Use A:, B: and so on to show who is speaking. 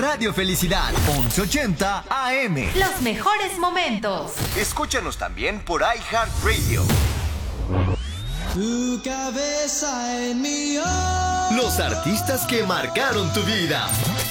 A: Radio Felicidad, 1180 AM.
B: Los mejores momentos.
C: Escúchanos también por iHeartRadio.
D: Tu cabeza en mi hombro.
A: Los artistas que marcaron tu vida.